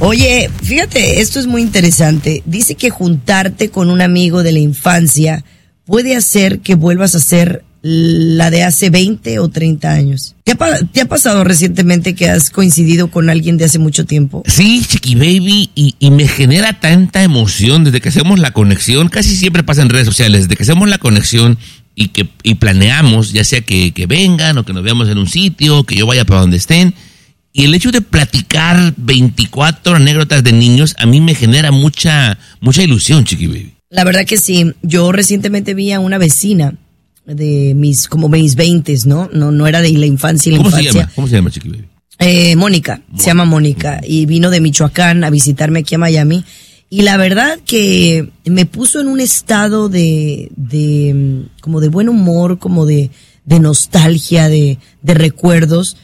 Oye, fíjate, esto es muy interesante. Dice que juntarte con un amigo de la infancia puede hacer que vuelvas a ser la de hace 20 o 30 años. ¿Te ha pasado recientemente que has coincidido con alguien de hace mucho tiempo? Sí, Chiqui Baby, y me genera tanta emoción desde que hacemos la conexión. Casi siempre pasa en redes sociales, desde que hacemos la conexión y planeamos, ya sea que vengan o que nos veamos en un sitio, que yo vaya para donde estén. Y el hecho de platicar 24 anécdotas de niños a mí me genera mucha ilusión, Chiqui Baby. La verdad que sí. Yo recientemente vi a una vecina de mis 20s, ¿no? No era de la infancia y la infancia. ¿Cómo se llama, Chiqui Baby? Mónica, se llama Mónica, y vino de Michoacán a visitarme aquí a Miami. Y la verdad que me puso en un estado de como de buen humor, como de nostalgia, de recuerdos,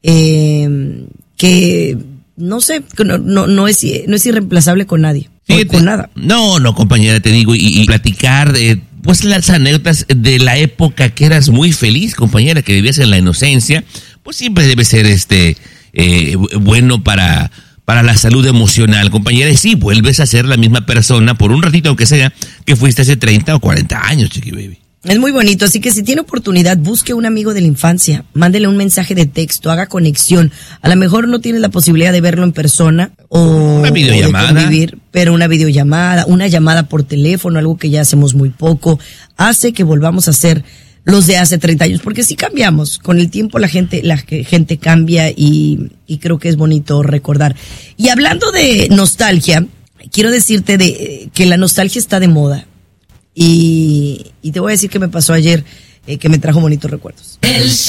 que no sé, no es irreemplazable con nadie. Fíjate, con nada. No, compañera, te digo, y platicar, pues las anécdotas de la época que eras muy feliz, compañera, que vivías en la inocencia, pues siempre debe ser bueno para la salud emocional, compañera, y sí, vuelves a ser la misma persona por un ratito, aunque sea, que fuiste hace 30 o 40 años, Chiqui Baby. Es muy bonito, así que si tiene oportunidad, busque un amigo de la infancia, mándele un mensaje de texto, haga conexión. A lo mejor no tienes la posibilidad de verlo en persona o una videollamada, o de convivir, pero una videollamada, una llamada por teléfono, algo que ya hacemos muy poco, hace que volvamos a ser los de hace 30 años, porque si cambiamos, con el tiempo la gente cambia y creo que es bonito recordar. Y hablando de nostalgia, quiero decirte que la nostalgia está de moda. Y te voy a decir que me pasó ayer, que me trajo bonitos recuerdos.